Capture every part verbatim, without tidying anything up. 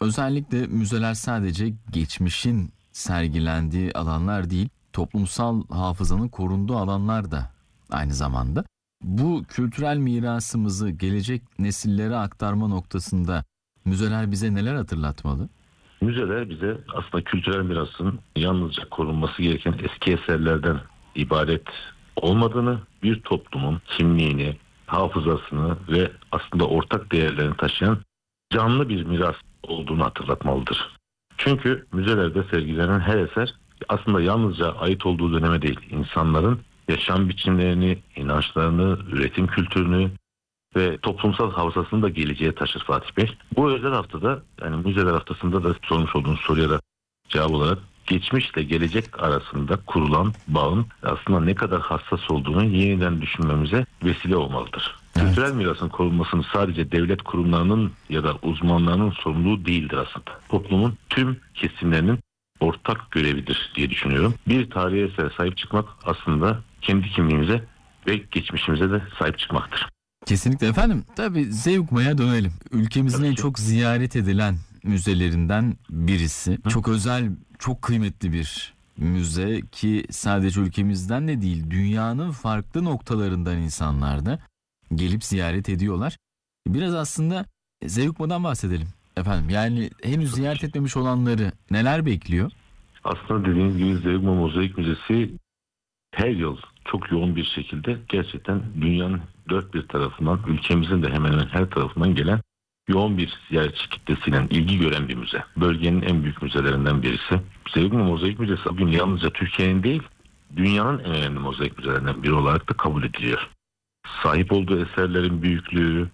Özellikle müzeler sadece geçmişin sergilendiği alanlar değil, toplumsal hafızanın korunduğu alanlar da aynı zamanda. Bu kültürel mirasımızı gelecek nesillere aktarma noktasında müzeler bize neler hatırlatmalı? Müzeler bize aslında kültürel mirasın yalnızca korunması gereken eski eserlerden ibaret olmadığını, bir toplumun kimliğini, hafızasını ve aslında ortak değerlerini taşıyan canlı bir miras olduğunu hatırlatmalıdır. Çünkü müzelerde sergilenen her eser aslında yalnızca ait olduğu döneme değil, insanların yaşam biçimlerini, inançlarını, üretim kültürünü ve toplumsal hafızasını da geleceğe taşır Fatih Bey. Bu özel haftada, yani müzeler haftasında da sormuş olduğunuz soruya da cevap olarak geçmişle gelecek arasında kurulan bağın aslında ne kadar hassas olduğunu yeniden düşünmemize vesile olmalıdır. Evet. Kültürel mirasın korunmasını sadece devlet kurumlarının ya da uzmanlarının sorumluluğu değildir aslında. Toplumun tüm kesimlerinin ortak görevidir diye düşünüyorum. Bir tarihi esere sahip çıkmak aslında kendi kimliğimize ve geçmişimize de sahip çıkmaktır. Kesinlikle efendim. Tabii Zeugma'ya dönelim. Ülkemizin Tabii en ki. çok ziyaret edilen müzelerinden birisi. Hı. Çok özel, çok kıymetli bir müze ki sadece ülkemizden de değil, dünyanın farklı noktalarından insanlar da gelip ziyaret ediyorlar. Biraz aslında Zeugma'dan bahsedelim efendim. Yani henüz ziyaret etmemiş olanları neler bekliyor? Aslında dediğiniz gibi Zeugma Mozaik Müzesi her yıl çok yoğun bir şekilde gerçekten dünyanın dört bir tarafından, ülkemizin de hemen hemen her tarafından gelen yoğun bir ziyaretçi kitlesiyle ilgi gören bir müze. Bölgenin en büyük müzelerinden birisi. Zeugma Mozaik Müzesi bugün yalnızca Türkiye'nin değil, dünyanın en önemli mozaik müzelerinden biri olarak da kabul ediliyor. Sahip olduğu eserlerin büyüklüğü,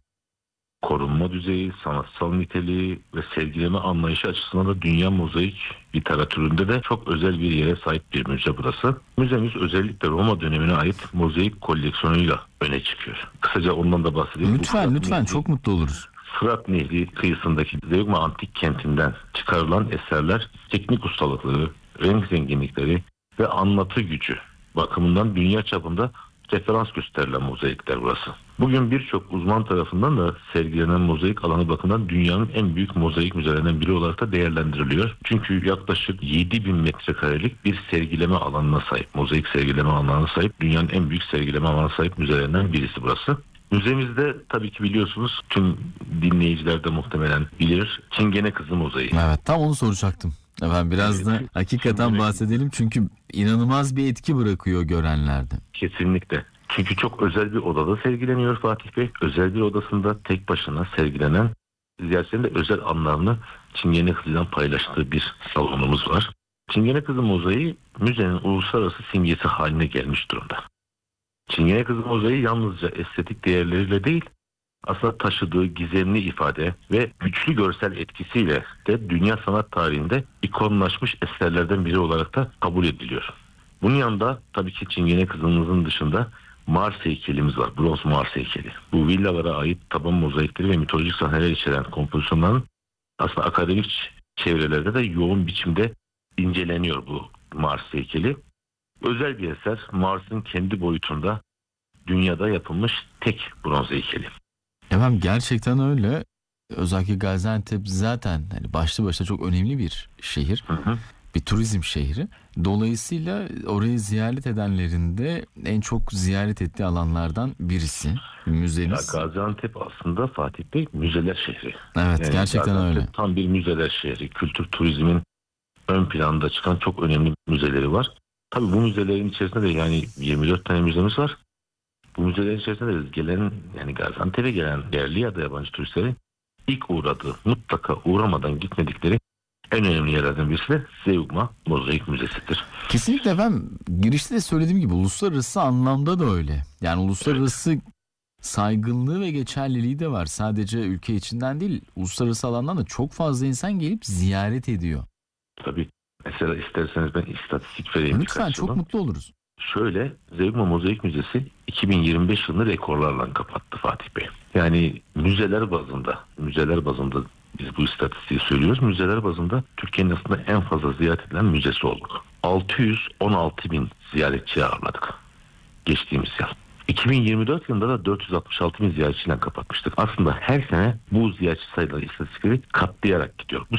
korunma düzeyi, sanatsal niteliği ve sergileme anlayışı açısından da dünya mozaik literatüründe de çok özel bir yere sahip bir müze burası. Müzemiz özellikle Roma dönemine ait mozaik koleksiyonuyla öne çıkıyor. Kısaca ondan da bahsedeyim. Lütfen Bu lütfen Nehri, çok mutlu oluruz. Fırat Nehri kıyısındaki Zeugma Antik Kenti'nden çıkarılan eserler teknik ustalıkları, renk zenginlikleri ve anlatı gücü bakımından dünya çapında referans gösterilen mozaikler burası. Bugün birçok uzman tarafından da sergilenen mozaik alanı bakımından dünyanın en büyük mozaik müzelerinden biri olarak da değerlendiriliyor. Çünkü yaklaşık yedi bin metrekarelik bir sergileme alanına sahip, mozaik sergileme alanına sahip, dünyanın en büyük sergileme alanına sahip müzelerinden birisi burası. Müzemizde tabii ki biliyorsunuz, tüm dinleyiciler de muhtemelen bilir, Çingene Kızı Mozaiği. Evet, tam onu soracaktım. Efendim biraz da Evet. hakikaten Çingene- bahsedelim çünkü inanılmaz bir etki bırakıyor görenlerde. Kesinlikle. Çünkü çok özel bir odada sergileniyor Fatih Bey. Özel bir odasında tek başına sergilenen, ziyaretçilerin de özel anlarını Çingene Kızı'yla paylaştığı bir salonumuz var. Çingene Kızı Mozaiği müzenin uluslararası simgesi haline gelmiş durumda. Çingene Kızı Mozaiği yalnızca estetik değerleriyle değil, aslında taşıdığı gizemli ifade ve güçlü görsel etkisiyle de dünya sanat tarihinde ikonlaşmış eserlerden biri olarak da kabul ediliyor. Bunun yanında tabii ki Çingene Kızımızın dışında Mars heykelimiz var. Bronz Mars heykeli. Bu villalara ait taban mozaikleri ve mitolojik sahneler içeren kompozisyonların aslında akademik çevrelerde de yoğun biçimde inceleniyor bu Mars heykeli. Özel bir eser. Mars'ın kendi boyutunda dünyada yapılmış tek bronz heykeli. Efendim gerçekten öyle. Özellikle Gaziantep zaten hani başlı başına çok önemli bir şehir. Hı hı. Bir turizm şehri. Dolayısıyla orayı ziyaret edenlerin de en çok ziyaret ettiği alanlardan birisi Ya müzeniz. Gaziantep aslında Fatih Bey müzeler şehri. Evet, Yani gerçekten Gaziantep öyle. tam bir müzeler şehri. Kültür turizmin ön planda çıkan çok önemli müzeleri var. Tabii bu müzelerin içerisinde de yani yirmi dört tane müzemiz var. Bu müzelerin içerisinde de gelen, yani Gaziantep'e gelen yerli ya da yabancı turistlerin ilk uğradığı, mutlaka uğramadan gitmedikleri en önemli yerlerden birisi de Zeugma Mozaik Müzesi'dir. Kesinlikle efendim. Girişte de söylediğim gibi uluslararası anlamda da öyle. Yani uluslararası saygınlığı ve geçerliliği de var. Sadece ülke içinden değil, uluslararası alandan da çok fazla insan gelip ziyaret ediyor. Tabii mesela isterseniz ben istatistik vereyim. Lütfen, birkaç çok yılın. mutlu oluruz. Şöyle, Zeugma Mozaik Müzesi iki bin yirmi beş yılını rekorlarla kapattı Fatih Bey. Yani müzeler bazında, müzeler bazında biz bu istatistiği söylüyoruz. Müzeler bazında Türkiye'nin aslında en fazla ziyaret edilen müzesi olduk. altı yüz on altı bin ziyaretçi ağırladık geçtiğimiz yıl. iki bin yirmi dört yılında da dört yüz altmış altı bin ziyaretçiyle kapatmıştık. Aslında her sene bu ziyaretçi sayıları, istatistikleri katlayarak gidiyor. Bu